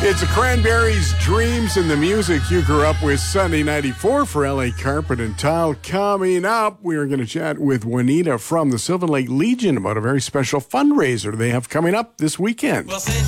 It's the Cranberries' Dreams and the music you grew up with. Sunday 94 for LA Carpet and Tile. Coming up, we are going to chat with Juanita from the Sylvan Lake Legion about a very special fundraiser they have coming up this weekend.